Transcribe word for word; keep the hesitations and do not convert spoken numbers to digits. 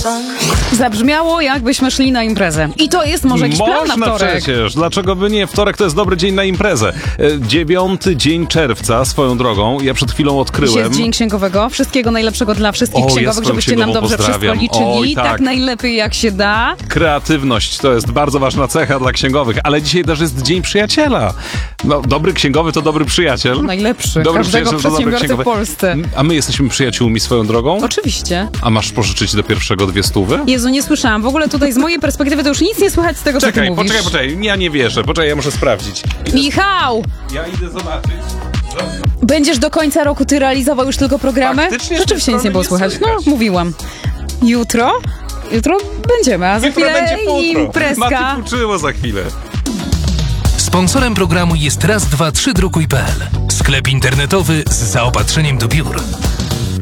Zabrzmiało, jakbyśmy szli na imprezę. I to jest może jakiś plan na Można wtorek. przecież, dlaczego by nie? Wtorek to jest dobry dzień na imprezę. E, Dziewiąty dzień czerwca, swoją drogą, ja przed chwilą Dziś odkryłem... jest Dzień Księgowego. Wszystkiego najlepszego dla wszystkich O, ja księgowych, swoją żebyście nam księgową dobrze pozdrawiam. wszystko liczyli. Oj, tak. tak najlepiej jak się da. Kreatywność to jest bardzo ważna cecha dla księgowych, ale dzisiaj też jest Dzień Przyjaciela. No, dobry księgowy to dobry przyjaciel. Najlepszy. Dobry Każdego przyjaciel to dobry przedsiębiorcy w księgowy. Polsce. A my jesteśmy przyjaciółmi swoją drogą? Oczywiście. A masz pożyczyć do pierwszego dwie stówy? Jezu, nie słyszałam. W ogóle tutaj z mojej perspektywy to już nic nie słychać z tego, co ty Czekaj, mówisz. poczekaj, poczekaj. Ja nie wierzę. Poczekaj, ja muszę sprawdzić. Idę... Michał! Ja idę zobaczyć. Będziesz do końca roku ty realizował już tylko programy? Faktycznie z tej Rzeczywiście nic nie było strony nie słychać. No, słychać. mówiłam. Jutro? Jutro będziemy, a za Jutro chwilę będzie futro. imprezka. Mati uczyło za chwilę. Sponsorem programu jest raz dwa trzy drukuj kropka pe el. Sklep internetowy z zaopatrzeniem do biur.